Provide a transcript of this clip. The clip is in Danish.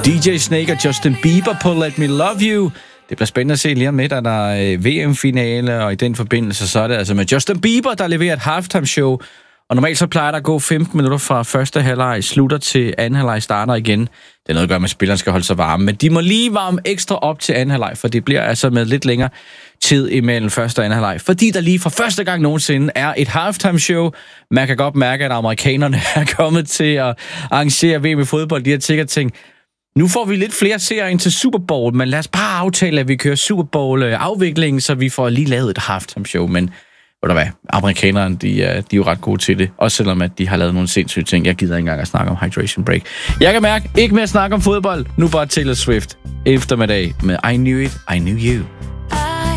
DJ Snake og Justin Bieber på Let Me Love You. Det bliver spændende at se lige om lidt, at der er VM-finale, og i den forbindelse, så er det altså med Justin Bieber, der leverer et halftime-show. Og normalt så plejer der at gå 15 minutter fra første halvleg slutter til anden halvleg starter igen. Det er noget at gøre med, at spillerne skal holde sig varme, men de må lige varme ekstra op til anden halvleg, for det bliver altså med lidt længere tid imellem første og anden halvleg. Fordi der lige for første gang nogensinde er et halftime-show. Man kan godt mærke, at amerikanerne er kommet til at arrangere VM i fodbold. De har sikkert tænkt, nu får vi lidt flere seere ind til Super Bowl, men lad os bare aftale, at vi kører Super Bowl-afviklingen, så vi får lige lavet et halftime-show. Men ved du hvad, amerikanerne, de er jo ret gode til det. Også selvom at de har lavet nogle sindssyge ting. Jeg gider ikke engang at snakke om hydration break. Jeg kan mærke, ikke mere at snakke om fodbold. Nu bare Taylor Swift eftermiddag med I Knew It, I Knew You.